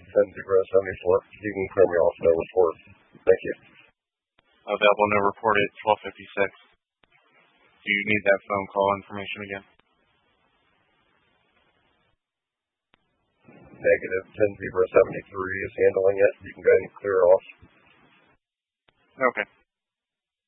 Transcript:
10-074. You can clear me off no report. Thank you. Available no report at 12:56. Do you need that phone call information again? Negative 10-073 is handling it. You can go ahead and clear off. Okay.